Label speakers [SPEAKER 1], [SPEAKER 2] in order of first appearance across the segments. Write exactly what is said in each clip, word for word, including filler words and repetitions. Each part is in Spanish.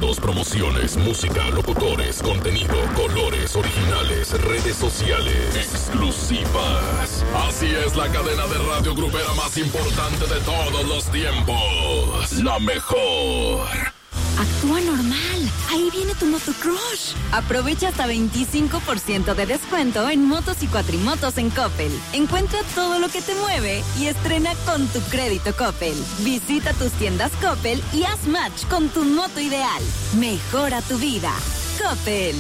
[SPEAKER 1] eventos, promociones, música, locutores, contenido, colores, originales, redes sociales, exclusivas. Así es la cadena de radio grupera más importante de todos los tiempos. La mejor.
[SPEAKER 2] Actúa normal. Ahí viene tu motocrush. Aprovecha hasta veinticinco por ciento de descuento en motos y cuatrimotos en Coppel. Encuentra todo lo que te mueve y estrena con tu crédito Coppel. Visita tus tiendas Coppel y haz match con tu moto ideal. Mejora tu vida. Coppel.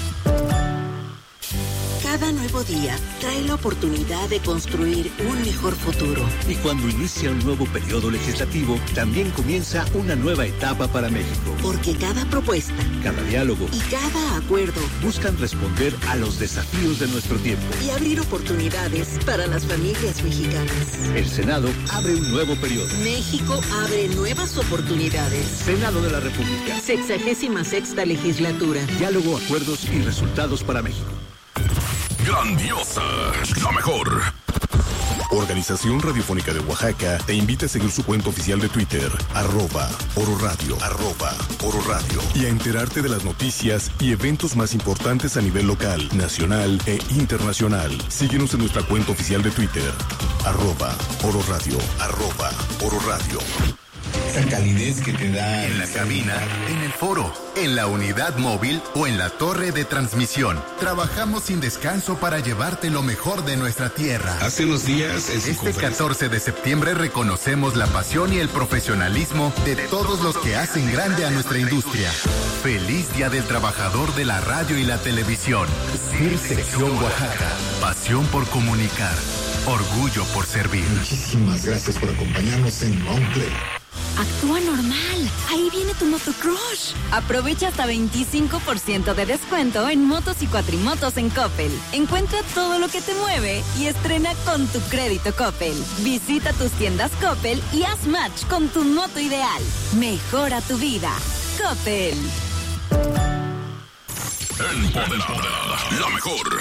[SPEAKER 3] Cada nuevo día trae la oportunidad de construir un mejor futuro.
[SPEAKER 4] Y cuando inicia un nuevo periodo legislativo, también comienza una nueva etapa para México.
[SPEAKER 3] Porque cada propuesta,
[SPEAKER 4] cada diálogo
[SPEAKER 3] y cada acuerdo
[SPEAKER 4] buscan responder a los desafíos de nuestro tiempo
[SPEAKER 3] y abrir oportunidades para las familias mexicanas.
[SPEAKER 4] El Senado abre un nuevo periodo.
[SPEAKER 3] México abre nuevas oportunidades.
[SPEAKER 4] Senado de la República.
[SPEAKER 3] Sexagésima sexta legislatura.
[SPEAKER 4] Diálogo, acuerdos y resultados para México.
[SPEAKER 1] Grandiosa, la mejor. Organización Radiofónica de Oaxaca te invita a seguir su cuenta oficial de Twitter, arroba Oro Radio, arroba Oro Radio, y a enterarte de las noticias y eventos más importantes a nivel local, nacional e internacional. Síguenos en nuestra cuenta oficial de Twitter, arroba Oro Radio, arroba Oro Radio.
[SPEAKER 5] Esa calidez que te da
[SPEAKER 6] en la cabina, en el foro, en la unidad móvil o en la torre de transmisión. Trabajamos sin descanso para llevarte lo mejor de nuestra tierra.
[SPEAKER 5] Hace unos días en su
[SPEAKER 6] Este catorce de septiembre reconocemos la pasión y el profesionalismo de todos los que hacen grande a nuestra industria. Feliz Día del Trabajador de la Radio y la Televisión. C I R Sección Oaxaca. Pasión por comunicar. Orgullo por servir.
[SPEAKER 5] Muchísimas gracias por acompañarnos en Moncler.
[SPEAKER 2] Actúa normal. Ahí viene tu motocrush. Aprovecha hasta veinticinco por ciento de descuento en motos y cuatrimotos en Coppel. Encuentra todo lo que te mueve y estrena con tu crédito Coppel. Visita tus tiendas Coppel y haz match con tu moto ideal. Mejora tu vida. Coppel.
[SPEAKER 1] Empoderada, la mejor.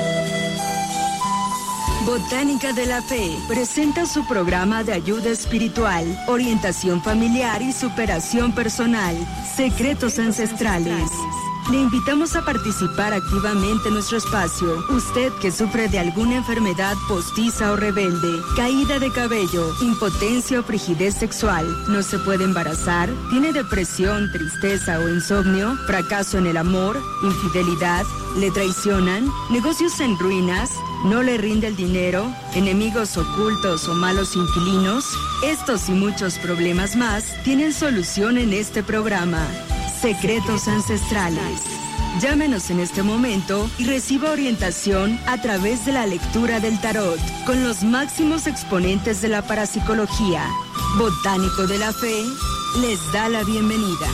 [SPEAKER 7] Botánica de la Fe presenta su programa de ayuda espiritual, orientación familiar y superación personal, Secretos Ancestrales. Le invitamos a participar activamente en nuestro espacio. Usted que sufre de alguna enfermedad postiza o rebelde, caída de cabello, impotencia o frigidez sexual, no se puede embarazar, tiene depresión, tristeza o insomnio, fracaso en el amor, infidelidad, le traicionan, negocios en ruinas, no le rinde el dinero, enemigos ocultos o malos inquilinos. Estos y muchos problemas más tienen solución en este programa. Secretos Ancestrales. Llámenos en este momento y reciba orientación a través de la lectura del tarot con los máximos exponentes de la parapsicología. Botánico de la Fe les da la bienvenida.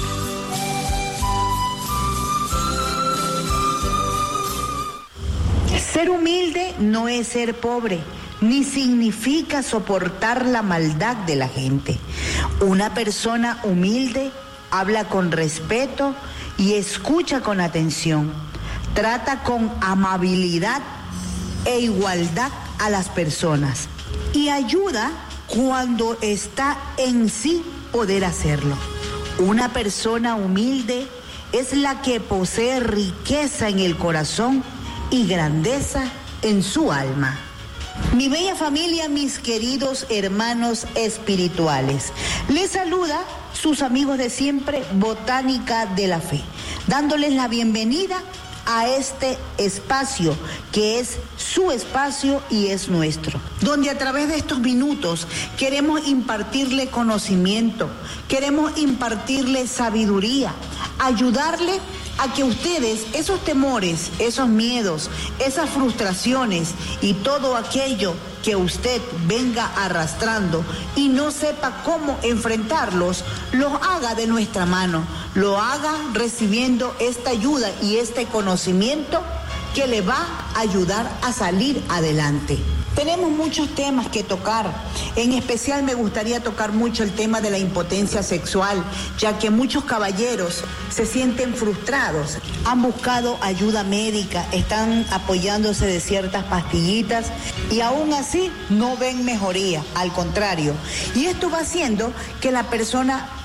[SPEAKER 8] Ser humilde no es ser pobre, ni significa soportar la maldad de la gente. Una persona humilde habla con respeto y escucha con atención. Trata con amabilidad e igualdad a las personas y ayuda cuando está en sí poder hacerlo. Una persona humilde es la que posee riqueza en el corazón y grandeza en su alma. Mi bella familia, mis queridos hermanos espirituales, les saluda sus amigos de siempre, Botánica de la Fe, dándoles la bienvenida a este espacio que es su espacio y es nuestro, donde a través de estos minutos queremos impartirle conocimiento, queremos impartirle sabiduría, ayudarle a que ustedes, esos temores, esos miedos, esas frustraciones y todo aquello que usted venga arrastrando y no sepa cómo enfrentarlos, los haga de nuestra mano, lo haga recibiendo esta ayuda y este conocimiento que le va a ayudar a salir adelante. Tenemos muchos temas que tocar, en especial me gustaría tocar mucho el tema de la impotencia sexual, ya que muchos caballeros se sienten frustrados, han buscado ayuda médica, están apoyándose de ciertas pastillitas y aún así no ven mejoría, al contrario. Y esto va haciendo que la persona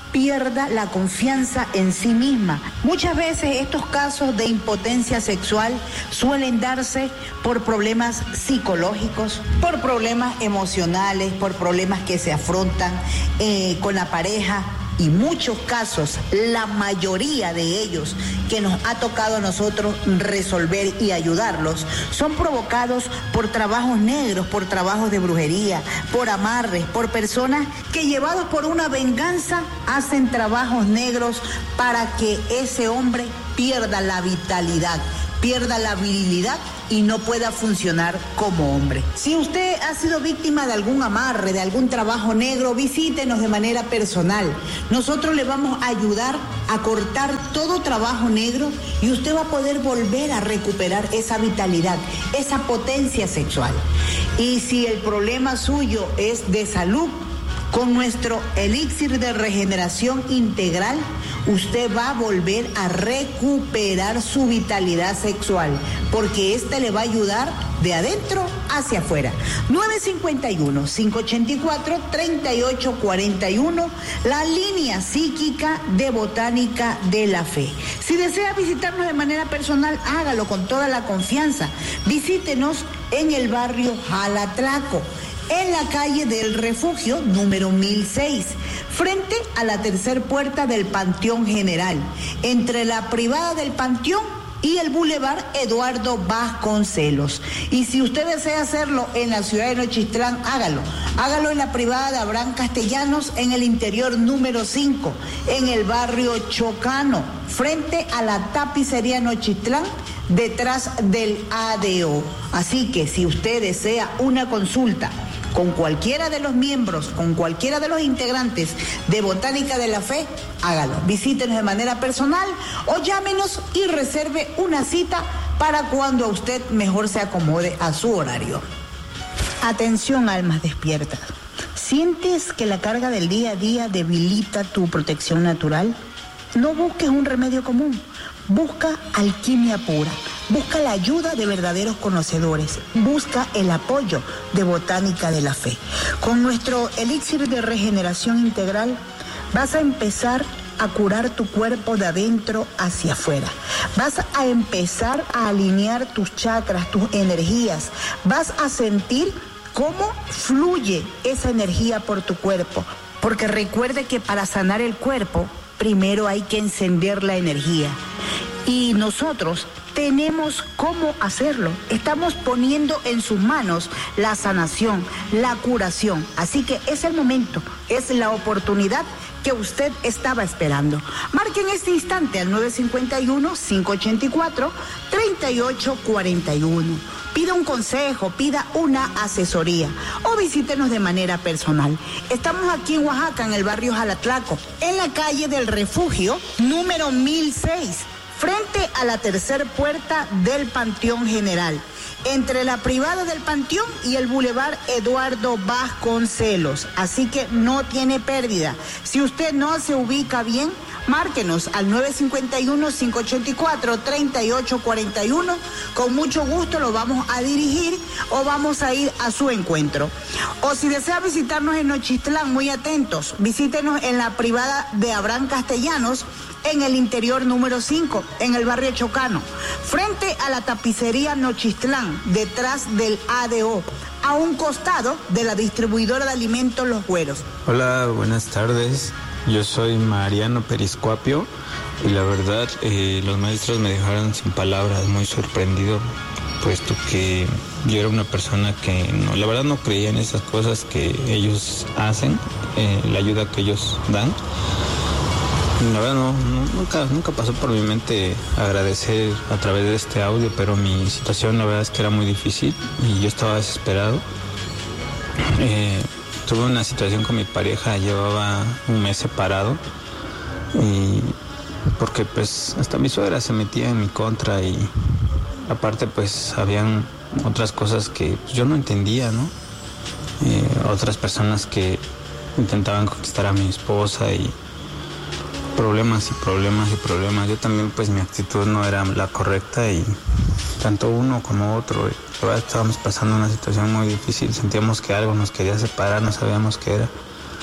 [SPEAKER 8] pierda la confianza en sí misma. Muchas veces estos casos de impotencia sexual suelen darse por problemas psicológicos, por problemas emocionales, por problemas que se afrontan eh, con la pareja. Y muchos casos, la mayoría de ellos que nos ha tocado a nosotros resolver y ayudarlos, son provocados por trabajos negros, por trabajos de brujería, por amarres, por personas que llevados por una venganza hacen trabajos negros para que ese hombre pierda la vitalidad, pierda la virilidad y no pueda funcionar como hombre. Si usted ha sido víctima de algún amarre, de algún trabajo negro, visítenos de manera personal. Nosotros le vamos a ayudar a cortar todo trabajo negro y usted va a poder volver a recuperar esa vitalidad, esa potencia sexual. Y si el problema suyo es de salud, con nuestro elixir de regeneración integral, usted va a volver a recuperar su vitalidad sexual, porque este le va a ayudar de adentro hacia afuera. nueve cinco uno, cinco ocho cuatro, tres ocho cuatro uno, la línea psíquica de Botánica de la Fe. Si desea visitarnos de manera personal, hágalo con toda la confianza. Visítenos en el barrio Jalatlaco, en la calle del Refugio, número mil seis, frente a la tercer puerta del Panteón General, entre la privada del Panteón y el Boulevard Eduardo Vasconcelos. Y si usted desea hacerlo en la ciudad de Nochistlán, hágalo. Hágalo en la privada de Abraham Castellanos, en el interior número cinco, en el barrio Chocano, frente a la tapicería Nochistlán, detrás del A D O. Así que si usted desea una consulta con cualquiera de los miembros, con cualquiera de los integrantes de Botánica de la Fe, hágalo. Visítenos de manera personal o llámenos y reserve una cita para cuando a usted mejor se acomode a su horario. Atención, almas despiertas. ¿Sientes que la carga del día a día debilita tu protección natural? No busques un remedio común. Busca alquimia pura, busca la ayuda de verdaderos conocedores, busca el apoyo de Botánica de la Fe. Con nuestro elixir de regeneración integral vas a empezar a curar tu cuerpo de adentro hacia afuera. Vas a empezar a alinear tus chakras, tus energías. Vas a sentir cómo fluye esa energía por tu cuerpo. Porque recuerde que para sanar el cuerpo, primero hay que encender la energía. Y nosotros tenemos cómo hacerlo. Estamos poniendo en sus manos la sanación, la curación. Así que es el momento, es la oportunidad que usted estaba esperando. Marque en este instante al nueve cinco uno, cinco ocho cuatro, tres ocho cuatro uno. Pida un consejo, pida una asesoría o visítenos de manera personal. Estamos aquí en Oaxaca, en el barrio Jalatlaco, en la calle del Refugio, número mil seis. Frente a la tercer puerta del Panteón General, entre la privada del Panteón y el Boulevard Eduardo Vasconcelos. Así que no tiene pérdida. Si usted no se ubica bien, márquenos al nueve cinco uno, cinco ocho cuatro, tres ocho cuatro uno. Con mucho gusto lo vamos a dirigir o vamos a ir a su encuentro. O si desea visitarnos en Nochistlán, muy atentos, visítenos en la privada de Abraham Castellanos, en el interior número cinco, en el barrio Chocano, frente a la tapicería Nochistlán, detrás del A D O, a un costado de la distribuidora de alimentos Los Güeros.
[SPEAKER 9] Hola, buenas tardes. Yo soy Mariano Periscuapio y la verdad eh, los maestros me dejaron sin palabras, muy sorprendido, puesto que yo era una persona que no, la verdad no creía en esas cosas que ellos hacen, eh, la ayuda que ellos dan. La verdad no, no, nunca, nunca pasó por mi mente agradecer a través de este audio, pero mi situación la verdad es que era muy difícil y yo estaba desesperado. Eh, tuve una situación con mi pareja, llevaba un mes separado y porque pues hasta mi suegra se metía en mi contra y aparte pues habían otras cosas que yo no entendía, ¿no? Eh, otras personas que intentaban conquistar a mi esposa y problemas y problemas y problemas. Yo también pues mi actitud no era la correcta y tanto uno como otro, la verdad estábamos pasando una situación muy difícil, sentíamos que algo nos quería separar, no sabíamos qué era.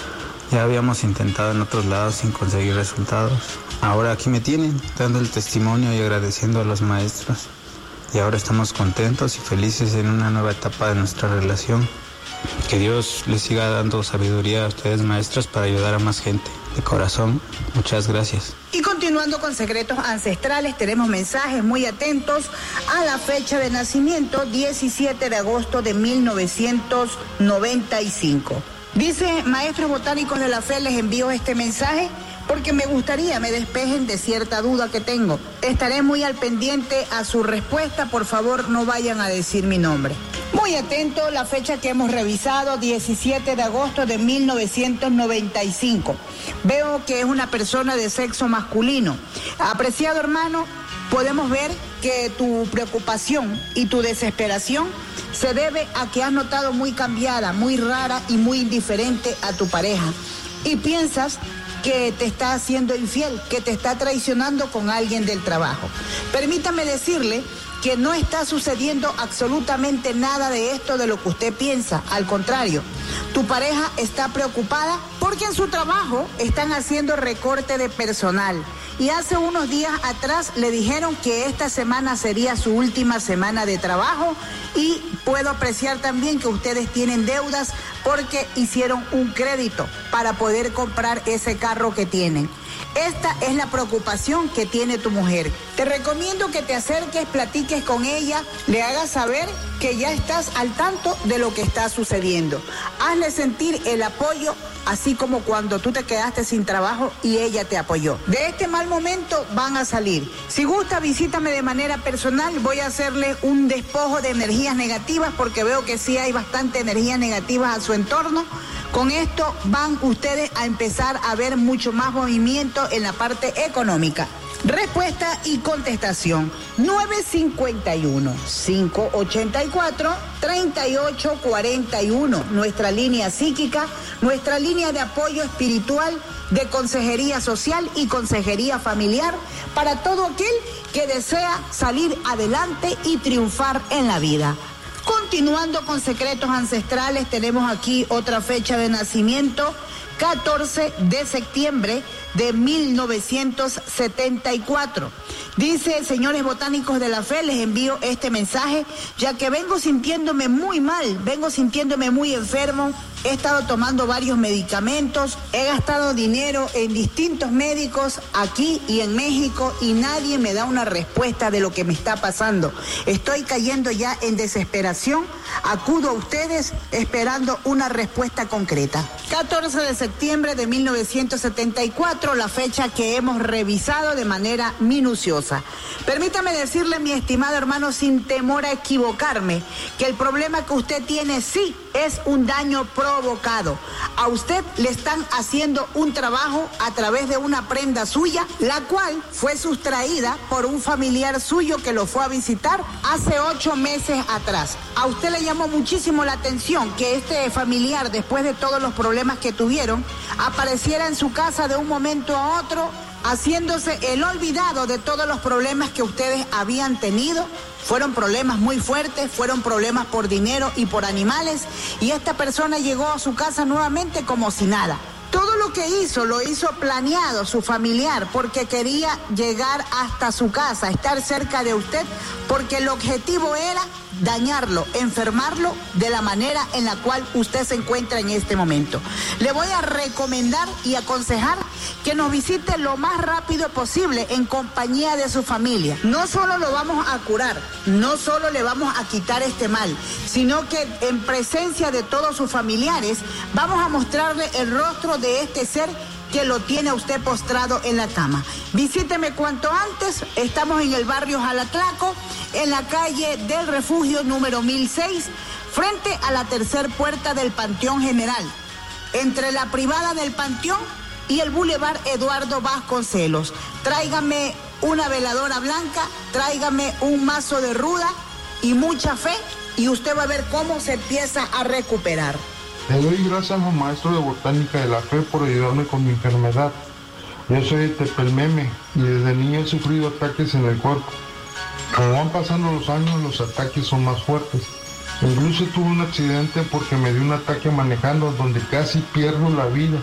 [SPEAKER 9] Ya habíamos intentado en otros lados sin conseguir resultados. Ahora aquí me tienen, dando el testimonio y agradeciendo a los maestros. Y ahora estamos contentos y felices en una nueva etapa de nuestra relación. Que Dios les siga dando sabiduría a ustedes, maestros, para ayudar a más gente. De corazón, muchas gracias.
[SPEAKER 8] Y continuando con secretos ancestrales, tenemos mensajes muy atentos a la fecha de nacimiento, diecisiete de agosto de mil novecientos noventa y cinco. Dice, maestros botánicos de la fe, les envío este mensaje porque me gustaría me despejen de cierta duda que tengo. Estaré muy al pendiente a su respuesta, por favor no vayan a decir mi nombre. Muy atento, la fecha que hemos revisado, diecisiete de agosto de mil novecientos noventa y cinco. Veo que es una persona de sexo masculino. Apreciado hermano, podemos ver que tu preocupación y tu desesperación se debe a que has notado muy cambiada, muy rara y muy indiferente a tu pareja. Y piensas que te está haciendo infiel, que te está traicionando con alguien del trabajo. Permítame decirle que no está sucediendo absolutamente nada de esto de lo que usted piensa. Al contrario, tu pareja está preocupada porque en su trabajo están haciendo recorte de personal. Y hace unos días atrás le dijeron que esta semana sería su última semana de trabajo y puedo apreciar también que ustedes tienen deudas porque hicieron un crédito para poder comprar ese carro que tienen. Esta es la preocupación que tiene tu mujer. Te recomiendo que te acerques, platiques con ella, le hagas saber que ya estás al tanto de lo que está sucediendo. Hazle sentir el apoyo, así como cuando tú te quedaste sin trabajo y ella te apoyó. De este mal momento van a salir. Si gusta, visítame de manera personal. Voy a hacerle un despojo de energías negativas porque veo que sí hay bastante energías negativas a su entorno. Con esto van ustedes a empezar a ver mucho más movimiento en la parte económica. Respuesta y contestación: nueve cinco uno, cinco ocho cuatro, tres ocho cuatro uno. Nuestra línea psíquica, nuestra línea de apoyo espiritual, de consejería social y consejería familiar para todo aquel que desea salir adelante y triunfar en la vida. Continuando con secretos ancestrales, tenemos aquí otra fecha de nacimiento, catorce de septiembre de mil novecientos setenta y cuatro. Dice, señores botánicos de la fe, les envío este mensaje, ya que vengo sintiéndome muy mal, vengo sintiéndome muy enfermo, he estado tomando varios medicamentos, he gastado dinero en distintos médicos aquí y en México y nadie me da una respuesta de lo que me está pasando. Estoy cayendo ya en desesperación, acudo a ustedes esperando una respuesta concreta. catorce de septiembre de mil novecientos setenta y cuatro, la fecha que hemos revisado de manera minuciosa. Permítame decirle, mi estimado hermano, sin temor a equivocarme, que el problema que usted tiene sí es un daño provocado. A usted le están haciendo un trabajo a través de una prenda suya, la cual fue sustraída por un familiar suyo que lo fue a visitar hace ocho meses atrás. A usted le llamó muchísimo la atención que este familiar, después de todos los problemas que tuvieron, apareciera en su casa de un momento a otro, haciéndose el olvidado de todos los problemas que ustedes habían tenido. Fueron problemas muy fuertes, fueron problemas por dinero y por animales, y esta persona llegó a su casa nuevamente como si nada. Todo lo que hizo, lo hizo planeado su familiar, porque quería llegar hasta su casa, estar cerca de usted, porque el objetivo era dañarlo, enfermarlo de la manera en la cual usted se encuentra en este momento. Le voy a recomendar y aconsejar que nos visite lo más rápido posible en compañía de su familia. No solo lo vamos a curar, no solo le vamos a quitar este mal, sino que en presencia de todos sus familiares vamos a mostrarle el rostro de este ser que lo tiene a usted postrado en la cama. Visíteme cuanto antes. Estamos en el barrio Jalatlaco, en la calle del Refugio número mil seis, frente a la tercer puerta del Panteón General, entre la privada del Panteón y el Boulevard Eduardo Vasconcelos. Tráigame una veladora blanca, tráigame un mazo de ruda y mucha fe, y usted va a ver cómo se empieza a recuperar.
[SPEAKER 10] Le doy gracias a los maestros de botánica de la fe por ayudarme con mi enfermedad. Yo soy de Tepelmeme y desde niño he sufrido ataques en el cuerpo. Como van pasando los años, los ataques son más fuertes. Incluso tuve un accidente porque me dio un ataque manejando donde casi pierdo la vida.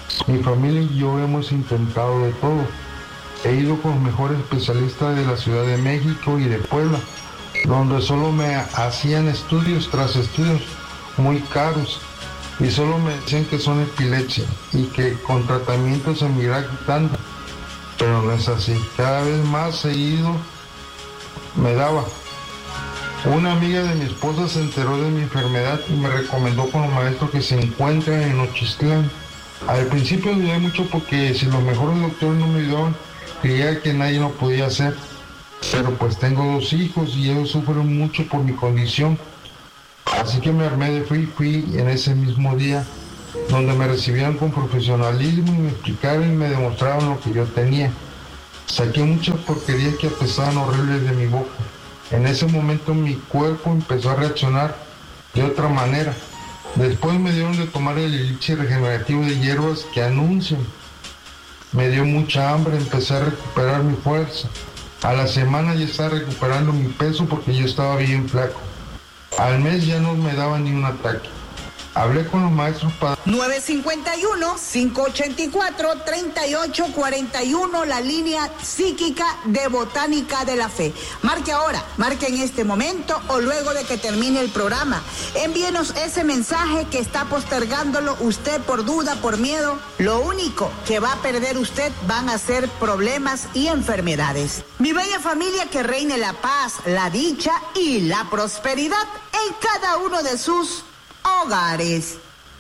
[SPEAKER 10] Mi familia y yo hemos intentado de todo. He ido con los mejores especialistas de la Ciudad de México y de Puebla, donde solo me hacían estudios tras estudios muy caros y solo me decían que son epilepsia y que con tratamiento se me irá quitando. Pero no es así. Cada vez más seguido me daba. Una amiga de mi esposa se enteró de mi enfermedad y me recomendó con los maestros que se encuentran en Nochistlán. Al principio dudé mucho porque si los mejores doctores no me ayudaban, creía que nadie lo podía hacer. Pero pues tengo dos hijos y ellos sufren mucho por mi condición. Así que me armé de fui, fui en ese mismo día, donde me recibieron con profesionalismo y me explicaron y me demostraron lo que yo tenía. Saqué muchas porquerías que apestaban horribles de mi boca. En ese momento mi cuerpo empezó a reaccionar de otra manera. Después me dieron de tomar el elixir regenerativo de hierbas que anuncian. Me dio mucha hambre, empecé a recuperar mi fuerza. A la semana ya estaba recuperando mi peso porque yo estaba bien flaco. Al mes ya no me daba ni un ataque. Hablé con los maestros para...
[SPEAKER 8] nueve cinco uno, cinco ocho cuatro, tres ocho cuatro uno, la línea psíquica de Botánica de la Fe. Marque ahora, marque en este momento o luego de que termine el programa. Envíenos ese mensaje que está postergándolo usted por duda, por miedo. Lo único que va a perder usted van a ser problemas y enfermedades. Mi bella familia, que reine la paz, la dicha y la prosperidad en cada uno de sus hogares.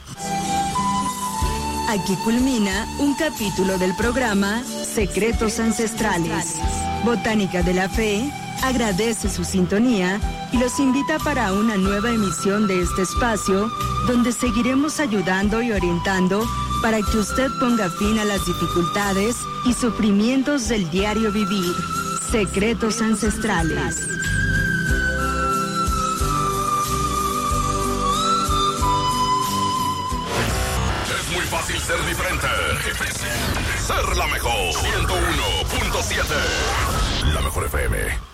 [SPEAKER 7] Aquí culmina un capítulo del programa Secretos Ancestrales. Botánica de la Fe agradece su sintonía y los invita para una nueva emisión de este espacio, donde seguiremos ayudando y orientando para que usted ponga fin a las dificultades y sufrimientos del diario vivir. Secretos Ancestrales.
[SPEAKER 1] Fácil ser diferente. Ser la mejor. ciento uno punto siete. La mejor F M.